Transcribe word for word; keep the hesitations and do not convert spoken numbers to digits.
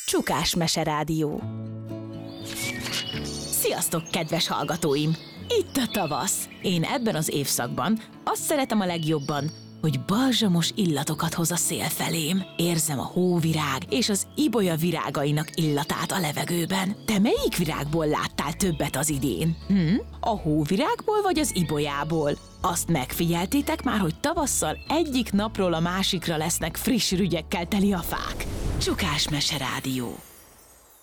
Csukás Mese Rádió. Sziasztok, kedves hallgatóim! Itt a tavasz. Én ebben az évszakban azt szeretem a legjobban, hogy balzsamos illatokat hoz a szél felém. Érzem a hóvirág és az ibolya virágainak illatát a levegőben. Te melyik virágból láttál többet az idén? Hm? A hóvirágból vagy az ibolyából? Azt megfigyeltétek már, hogy tavasszal egyik napról a másikra lesznek friss rügyekkel teli a fák? Csukás Mese Rádió.